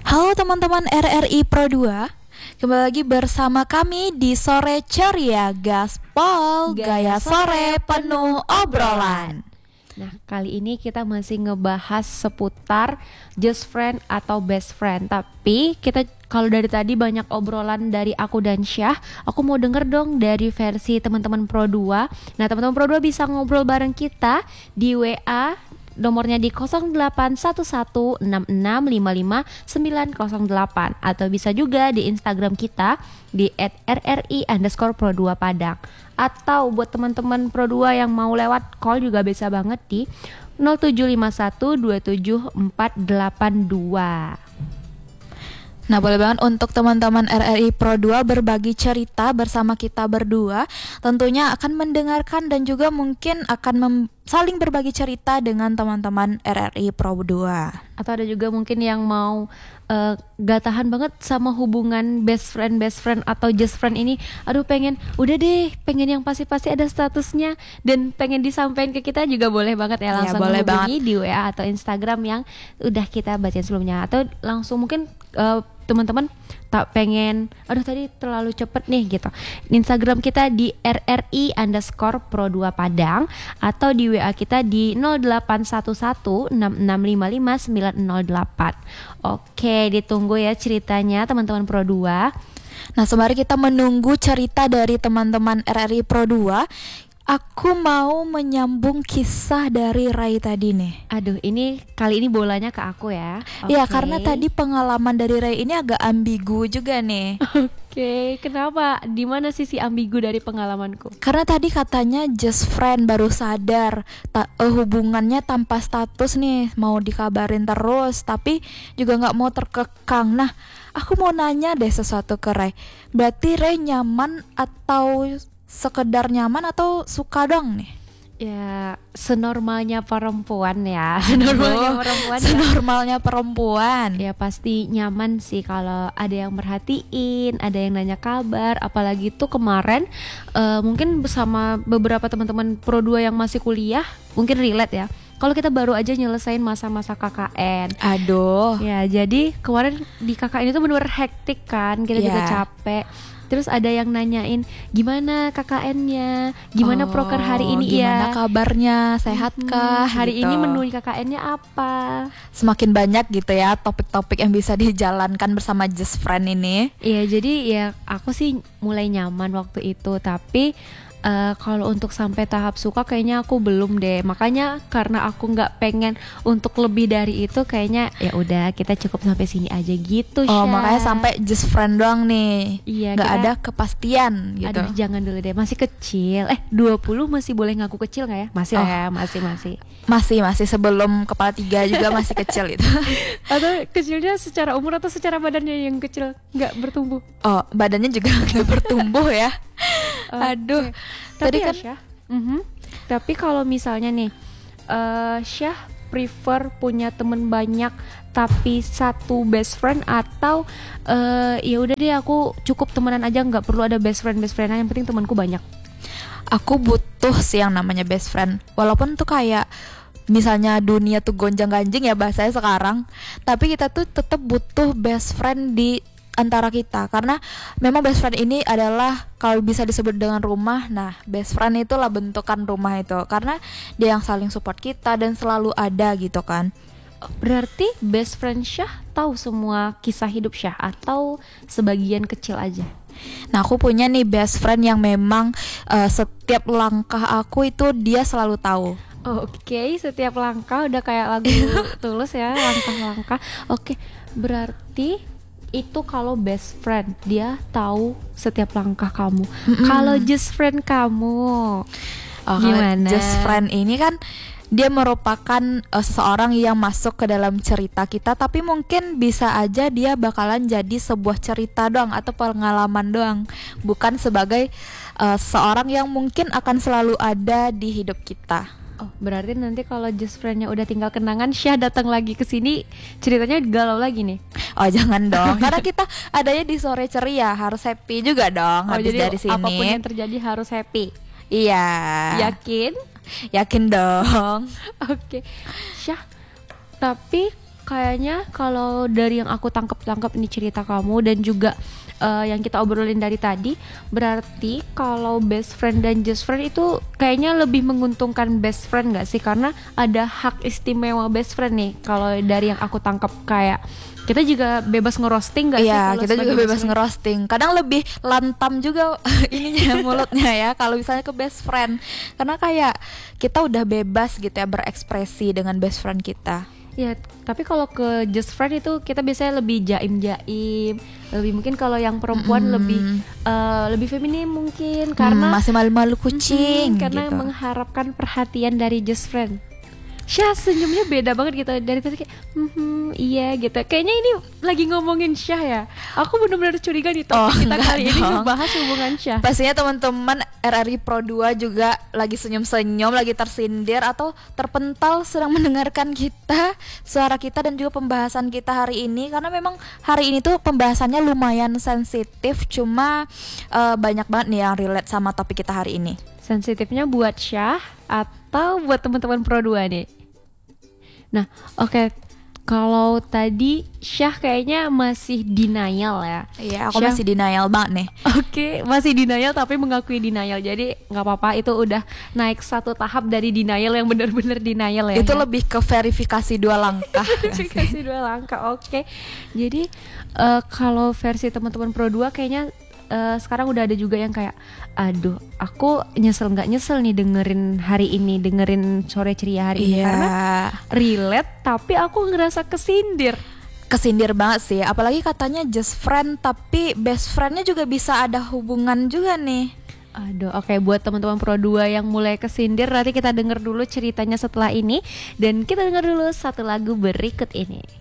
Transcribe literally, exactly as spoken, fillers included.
Halo teman-teman R R I Pro dua, kembali lagi bersama kami di Sore Ceria Gaspol, Gaya Sore Penuh Obrolan. Nah, kali ini kita masih ngebahas seputar just friend atau best friend. Tapi kita kalau dari tadi banyak obrolan dari aku dan Syah, aku mau denger dong dari versi teman-teman Pro dua. Nah, teman-teman Pro dua bisa ngobrol bareng kita di W A. Nomornya di nol delapan satu satu enam enam lima lima sembilan nol delapan, atau bisa juga di Instagram kita di et r r i underscore pro dua padang. Atau buat teman-teman Pro dua yang mau lewat call juga bisa banget di nol tujuh lima satu dua tujuh empat delapan dua. Nah, boleh banget untuk teman-teman R R I Pro dua berbagi cerita bersama kita berdua. Tentunya akan mendengarkan dan juga mungkin akan mem- saling berbagi cerita dengan teman-teman R R I Pro dua. Atau ada juga mungkin yang mau uh, gak tahan banget sama hubungan best friend best friend atau just friend ini. Aduh, pengen udah deh, pengen yang pasti-pasti ada statusnya dan pengen disampaikan ke kita juga boleh banget ya. Langsung ya, hubungi di W A atau Instagram yang udah kita bacain sebelumnya. Atau langsung mungkin uh, teman-teman tak pengen, aduh tadi terlalu cepet nih gitu, Instagram kita di R R I underscore pro dua padang, atau di W A kita di nol delapan satu satu enam enam lima lima sembilan nol delapan. Oke, ditunggu ya ceritanya teman-teman Pro dua. Nah, sembari kita menunggu cerita dari teman-teman R R I Pro dua, aku mau menyambung kisah dari Rai tadi nih. Aduh, ini kali ini bolanya ke aku ya. Iya, Okay. karena tadi pengalaman dari Rai ini agak ambigu juga nih. Oke, okay. Kenapa? Di mana sisi ambigu dari pengalamanku? Karena tadi katanya just friend, baru sadar ta- uh, hubungannya tanpa status nih, mau dikabarin terus, tapi juga nggak mau terkekang. Nah, aku mau nanya deh sesuatu ke Rai. Berarti Rai nyaman atau sekedar nyaman atau suka dong nih? Ya, senormalnya perempuan ya. Senormalnya perempuan. Ya. Senormalnya perempuan. Ya pasti nyaman sih kalau ada yang merhatiin, ada yang nanya kabar. Apalagi tuh kemarin uh, mungkin bersama beberapa teman-teman Pro dua yang masih kuliah, mungkin relate ya. Kalau kita baru aja nyelesain masa-masa K K N. Aduh. Ya, jadi kemarin di K K N itu benar-benar hektik kan. Kita yeah. juga capek. Terus ada yang nanyain gimana K K N-nya, gimana oh, proker hari ini gimana ya, gimana kabarnya, sehatkah, hmm, hari gitu. ini menu K K N-nya apa. Semakin banyak gitu ya topik-topik yang bisa dijalankan bersama just friend ini. Iya, jadi ya aku sih mulai nyaman waktu itu. Tapi Uh, kalau untuk sampai tahap suka kayaknya aku belum deh. Makanya karena aku nggak pengen untuk lebih dari itu, kayaknya ya udah kita cukup sampai sini aja gitu. Oh, Syah. makanya sampai just friend doang nih. Iya, nggak kita, ada kepastian gitu. Aduh, jangan dulu deh, masih kecil. Eh, dua puluh masih boleh ngaku kecil nggak ya? Masih oh. lah ya, masih masih. Masih masih sebelum kepala tiga juga masih kecil itu. Atau kecilnya secara umur atau secara badannya yang kecil nggak bertumbuh? Oh, badannya juga nggak bertumbuh ya. Aduh. Okay. Tadi Tapi kan ya, mm-hmm. Tapi kalau misalnya nih uh, Syah prefer punya temen banyak tapi satu best friend, atau uh, ya udah deh aku cukup temenan aja, nggak perlu ada best friend best friendan, yang penting temanku banyak. Aku butuh sih yang namanya best friend. Walaupun tuh kayak misalnya dunia tuh gonjang-ganjing ya bahasanya sekarang, tapi kita tuh tetap butuh best friend di antara kita, karena memang best friend ini adalah kalau bisa disebut dengan rumah. Nah, best friend itulah bentukan rumah itu, karena dia yang saling support kita dan selalu ada gitu kan. Berarti best friend Syah tahu semua kisah hidup Syah atau sebagian kecil aja? Nah, aku punya nih best friend yang memang uh, setiap langkah aku itu dia selalu tahu. Oke, okay, setiap langkah udah kayak lagu Tulus ya, langkah-langkah. Oke, okay, berarti itu kalau best friend dia tahu setiap langkah kamu. Mm-hmm. Kalau just friend kamu oh, gimana? Just friend ini kan dia merupakan uh, seseorang yang masuk ke dalam cerita kita, tapi mungkin bisa aja dia bakalan jadi sebuah cerita doang atau pengalaman doang, bukan sebagai uh, seseorang yang mungkin akan selalu ada di hidup kita. Oh, berarti nanti kalau just friend-nya udah tinggal kenangan, Syah datang lagi ke sini ceritanya galau lagi nih. Oh, jangan dong. Karena kita adanya di Sore Ceria, harus happy juga dong. Oh, habis jadi dari sini apapun yang terjadi harus happy. Iya. Yakin? Yakin dong. Oke. Okay. Syah, tapi kayaknya kalau dari yang aku tangkap-tangkap ini cerita kamu dan juga uh, yang kita obrolin dari tadi, berarti kalau best friend dan just friend itu kayaknya lebih menguntungkan best friend nggak sih? Karena ada hak istimewa best friend nih. Kalau dari yang aku tangkap, kayak kita juga bebas ngerosting nggak sih? Iya, kalau kita juga sebagai bebas best friend? ngerosting. Kadang lebih lantam juga ininya mulutnya ya kalau misalnya ke best friend. Karena kayak kita udah bebas gitu ya berekspresi dengan best friend kita. Ya, tapi kalau ke just friend itu kita biasanya lebih jaim-jaim, lebih mungkin kalau yang perempuan Mm-mm. lebih uh, lebih feminim mungkin Hmm, karena masih malu-malu kucing Mm-mm, karena gitu. mengharapkan perhatian dari just friend. Syah senyumnya beda banget gitu dari tadi kayak hmm iya gitu. Kayaknya ini lagi ngomongin Syah ya. Aku benar-benar curiga di Oh, topik kita enggak kali ini dong. ngebahas hubungan Syah. Pastinya teman-teman R R I Pro dua juga lagi senyum-senyum, lagi tersindir atau terpental sedang mendengarkan kita, suara kita dan juga pembahasan kita hari ini. Karena memang hari ini tuh pembahasannya lumayan sensitif, cuma eh, banyak banget nih yang relate sama topik kita hari ini. Sensitifnya buat Syah atau buat teman-teman Pro dua nih? Nah, oke. Kalau tadi Syah kayaknya masih denial ya. Iya, aku Syah- masih denial banget nih. Oke, masih denial tapi mengakui denial. Jadi nggak apa-apa, itu udah naik satu tahap dari denial yang benar-benar denial ya. Itu ya? lebih ke verifikasi dua langkah. Kasih dua langkah. Oke. Jadi eh, kalau versi teman-teman Pro dua kayaknya eh, sekarang udah ada juga yang kayak aduh, aku nyesel nggak nyesel nih dengerin hari ini, dengerin sore ceria hari ini Iya. karena relate tapi aku ngerasa kesindir. Kesindir banget sih, apalagi katanya just friend tapi best friendnya juga bisa ada hubungan juga nih. Aduh, oke, buat teman-teman Pro dua yang mulai kesindir, nanti kita denger dulu ceritanya setelah ini dan kita denger dulu satu lagu berikut ini.